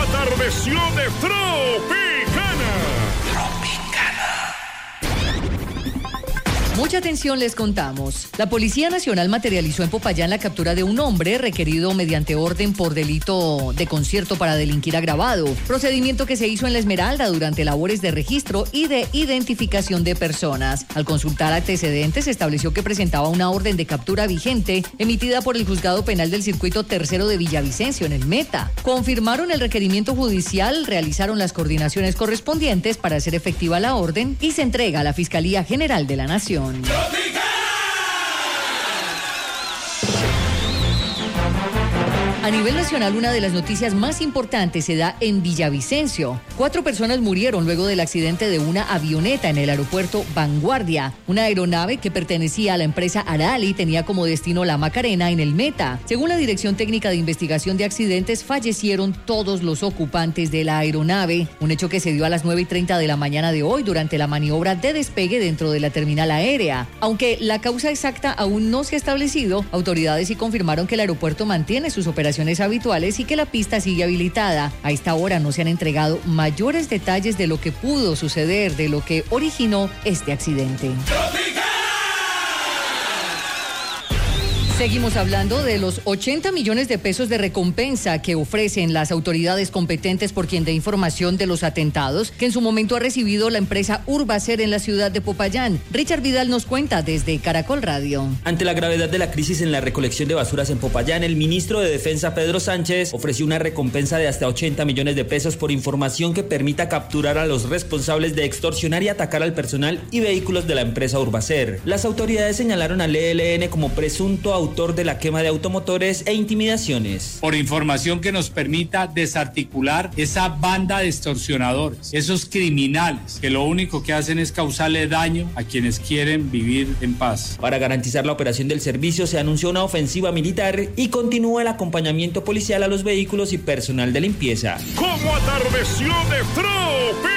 atardeció de Tropicana. Mucha atención, les contamos. La Policía Nacional materializó en Popayán la captura de un hombre requerido mediante orden por delito de concierto para delinquir agravado, procedimiento que se hizo en La Esmeralda durante labores de registro y de identificación de personas. Al consultar antecedentes, se estableció que presentaba una orden de captura vigente emitida por el Juzgado Penal del Circuito Tercero de Villavicencio en el Meta. Confirmaron el requerimiento judicial, realizaron las coordinaciones correspondientes para hacer efectiva la orden y se entrega a la Fiscalía General de la Nación. A nivel nacional, una de las noticias más importantes se da en Villavicencio. 4 personas murieron luego del accidente de una avioneta en el aeropuerto Vanguardia. Una aeronave que pertenecía a la empresa Arali tenía como destino La Macarena en el Meta. Según la Dirección Técnica de Investigación de Accidentes, fallecieron todos los ocupantes de la aeronave. Un hecho que se dio a las 9:30 de la mañana de hoy durante la maniobra de despegue dentro de la terminal aérea. Aunque la causa exacta aún no se ha establecido, autoridades sí confirmaron que el aeropuerto mantiene sus operaciones habituales y que la pista sigue habilitada. A esta hora no se han entregado mayores detalles de lo que pudo suceder, de lo que originó este accidente. Seguimos hablando de los 80 millones de pesos de recompensa que ofrecen las autoridades competentes por quien dé información de los atentados que en su momento ha recibido la empresa Urbacer en la ciudad de Popayán. Richard Vidal nos cuenta desde Caracol Radio. Ante la gravedad de la crisis en la recolección de basuras en Popayán, el ministro de Defensa, Pedro Sánchez, ofreció una recompensa de hasta 80 millones de pesos por información que permita capturar a los responsables de extorsionar y atacar al personal y vehículos de la empresa Urbacer. Las autoridades señalaron al ELN como presunto autor de la quema de automotores e intimidaciones. Por información que nos permita desarticular esa banda de extorsionadores, esos criminales que lo único que hacen es causarle daño a quienes quieren vivir en paz. Para garantizar la operación del servicio se anunció una ofensiva militar y continúa el acompañamiento policial a los vehículos y personal de limpieza. ¿Cómo atardeció de Tropicana?